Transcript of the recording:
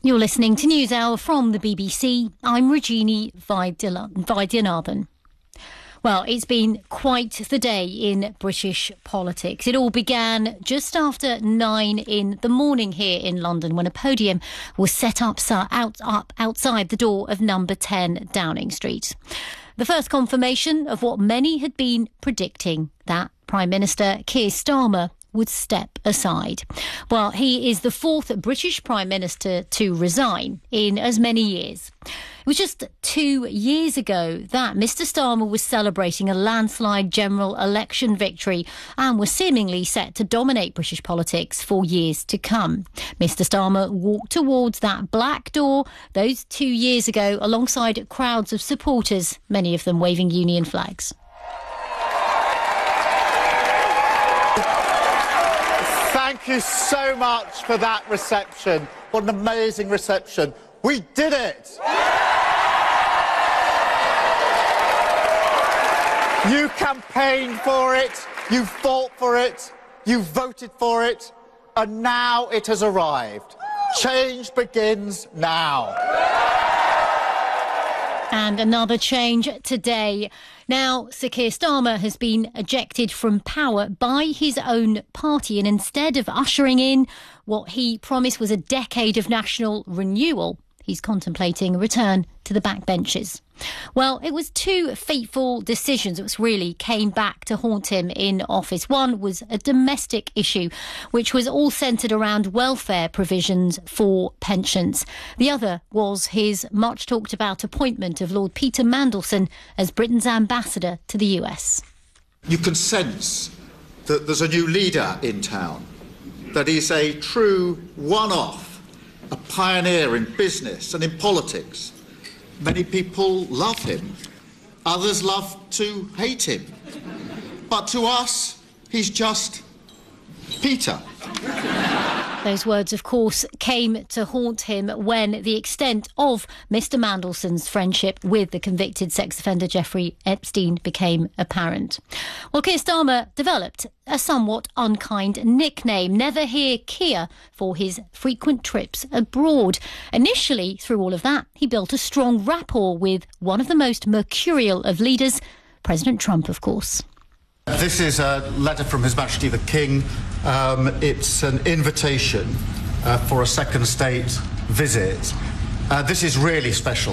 You're listening to NewsHour from the BBC. I'm Regini Vaidyanathan. Well, it's been quite the day in British politics. It all began just after 9 in the morning here in London when a podium was set up outside the door of number 10 Downing Street. The first confirmation of what many had been predicting, that Prime Minister Keir Starmer would step aside. Well, he is the fourth British Prime Minister to resign in as many years. It was just 2 years ago that Mr Starmer was celebrating a landslide general election victory and was seemingly set to dominate British politics for years to come. Mr Starmer walked towards that black door those 2 years ago alongside crowds of supporters, many of them waving union flags. Thank you so much for that reception. What an amazing reception. We did it! You campaigned for it, you fought for it, you voted for it, and now it has arrived. Change begins now. And another change today. Now, Sir Keir Starmer has been ejected from power by his own party, and instead of ushering in what he promised was a decade of national renewal, he's contemplating a return to the backbenches. Well, it was two fateful decisions which really came back to haunt him in office. One was a domestic issue, which was all centred around welfare provisions for pensions. The other was his much talked about appointment of Lord Peter Mandelson as Britain's ambassador to the US. You can sense that there's a new leader in town, that he's a true one-off, a pioneer in business and in politics. Many people love him. Others love to hate him. But to us, he's just Peter. Those words, of course, came to haunt him when the extent of Mr Mandelson's friendship with the convicted sex offender Jeffrey Epstein became apparent. Well, Keir Starmer developed a somewhat unkind nickname, Never Hear Keir, for his frequent trips abroad. Initially, through all of that, he built a strong rapport with one of the most mercurial of leaders, President Trump, of course. This is a letter from His Majesty the King. It's an invitation for a second state visit. This is really special.